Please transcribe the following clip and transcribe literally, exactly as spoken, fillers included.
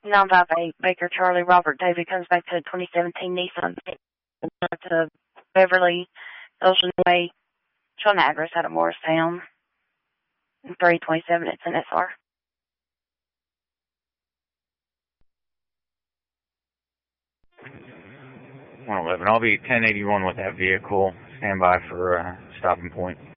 nine five eight Baker Charlie Robert David comes back to a twenty seventeen Nissan to Beverly, Ocean Way, Shawn address out of Morristown. three twenty-seven, it's an S R. one eleven. I'll be ten eighty-one with that vehicle. Stand by for uh, stopping point.